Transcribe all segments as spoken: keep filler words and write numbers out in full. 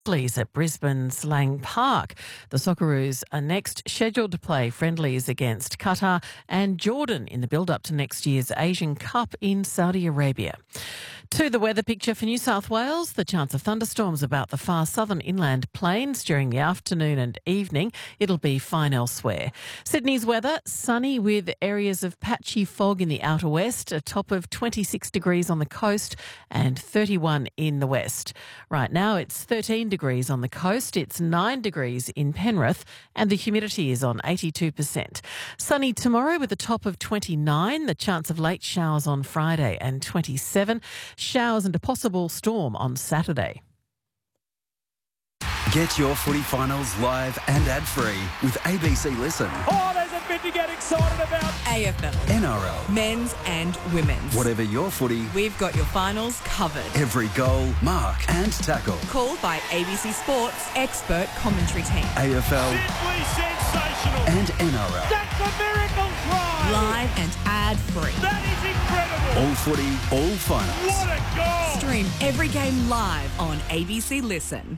Friendlies at Brisbane's Lang Park. The Socceroos are next scheduled to play friendlies against Qatar and Jordan in the build-up to next year's Asian Cup in Saudi Arabia. To the weather picture for New South Wales, the chance of thunderstorms about the far southern inland plains during the afternoon and evening. It'll be fine elsewhere. Sydney's weather, sunny with areas of patchy fog in the outer west, a top of twenty-six degrees on the coast and thirty-one in the west. Right now it's thirteen degrees on the coast, it's nine degrees in Penrith and the humidity is on eighty-two percent. Sunny tomorrow with a top of twenty-nine, the chance of late showers on Friday and twenty-seven. Showers and a possible storm on Saturday. Get your footy finals live and ad-free with A B C Listen. Oh, there's a bit to get excited about. A F L. N R L. Men's and women's. Whatever your footy, we've got your finals covered. Every goal, mark and tackle. Called by A B C Sports expert commentary team. A F L. Simply sensational. And N R L. That's a miracle try. Live and ad-free. That is incredible. All footy, all finals. What a goal. Stream every game live on A B C Listen.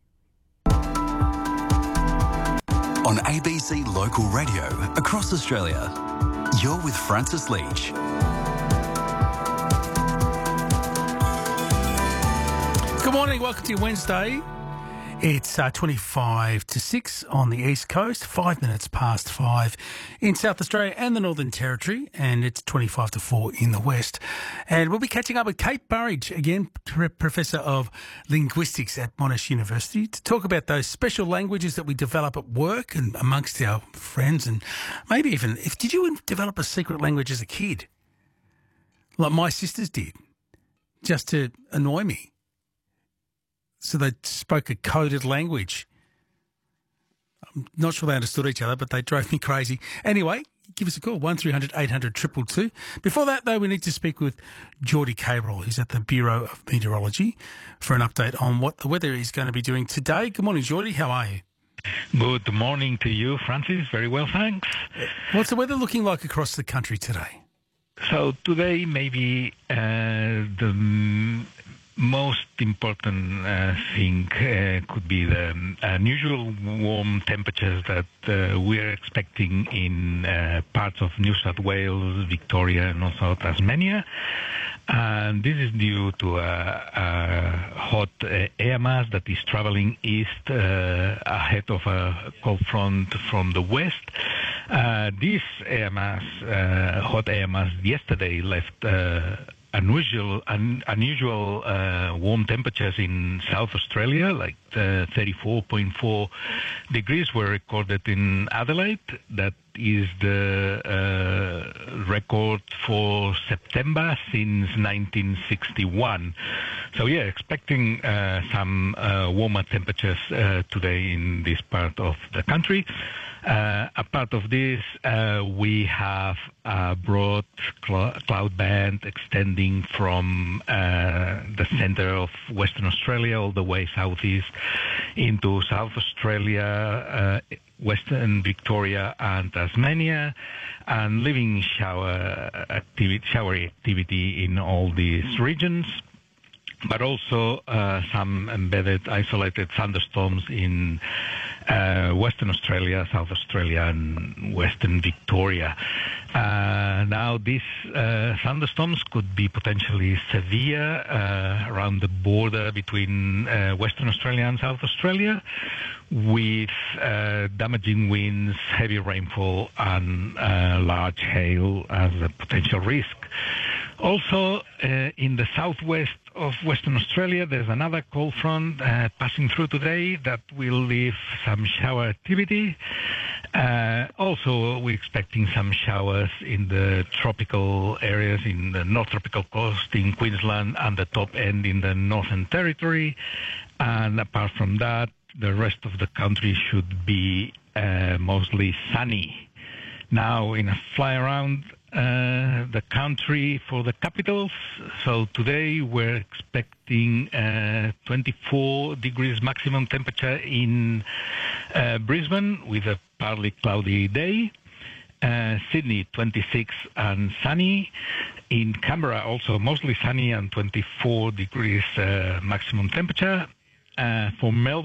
On A B C Local Radio across Australia, you're with Francis Leach. Good morning, welcome to your Wednesday. It's uh, twenty-five to six on the East Coast, five minutes past five in South Australia and the Northern Territory, and it's twenty-five to four in the West. And we'll be catching up with Kate Burridge, again, Professor of Linguistics at Monash University, to talk about those special languages that we develop at work and amongst our friends, and maybe even, if did you develop a secret language as a kid? Like my sisters did, just to annoy me. So they spoke a coded language. I'm not sure they understood each other, but they drove me crazy. Anyway, give us a call, one three hundred eight hundred two two two. Before that, though, we need to speak with Geordie Cabrel, who's at the Bureau of Meteorology, for an update on what the weather is going to be doing today. Good morning, Geordie. How are you? Good morning to you, Francis. Very well, thanks. What's the weather looking like across the country today? So today, maybe uh, the... M- Most important uh, thing uh, could be the unusual warm temperatures that uh, we're expecting in uh, parts of New South Wales, Victoria, and also Tasmania. And this is due to a, a hot uh, air mass that is traveling east uh, ahead of a cold front from the west. Uh, this air mass, uh, hot air mass, yesterday left uh, unusual un, unusual uh, warm temperatures in South Australia, like uh, thirty-four point four degrees were recorded in Adelaide. That is the uh, record for September since nineteen sixty-one. So yeah, expecting uh, some uh, warmer temperatures uh, today in this part of the country. Uh, a part of this, uh, we have a broad cl- cloud band extending from uh, the center of Western Australia all the way southeast into South Australia, uh, Western Victoria and Tasmania, and leaving shower activity, showery activity in all these regions, but also uh, some embedded isolated thunderstorms in uh, Western Australia, South Australia, and Western Victoria. Uh, now, these uh, thunderstorms could be potentially severe uh, around the border between uh, Western Australia and South Australia, with uh, damaging winds, heavy rainfall, and uh, large hail as a potential risk. Also, uh, in the southwest of Western Australia, there's another cold front uh, passing through today that will leave some shower activity. Uh, also, we're expecting some showers in the tropical areas, in the North Tropical Coast, in Queensland, and the top end in the Northern Territory. And apart from that, the rest of the country should be uh, mostly sunny. Now, in a fly around uh, the country for the capitals, so today we're expecting uh, twenty-four degrees maximum temperature in uh, Brisbane with a partly cloudy day. Uh, Sydney, twenty-six and sunny. In Canberra, also mostly sunny and twenty-four degrees uh, maximum temperature. uh, for Melbourne.